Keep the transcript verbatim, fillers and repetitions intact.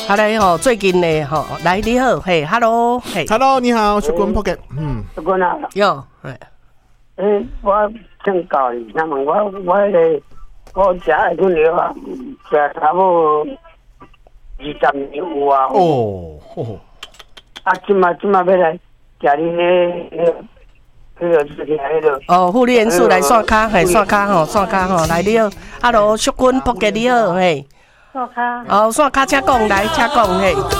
好来吼，最近呢吼，来你好，嘿 ，Hello， 嘿 ，Hello， 你好，出关 Pocket， 嗯， 出关啊， 哟，嘿， 诶，我想教你，那么我我迄个我食的菌疗啊，食差不多二十年有啊。 哦，哦， 啊，即马即马要来食你迄迄迄个事情迄个。 哦，护理元素来刷卡，嘿，刷卡吼，刷卡吼，来你好 ，Hello， 出关 Pocket 你好，嘿， 刷卡。 哦，刷卡请讲来，请讲嘿。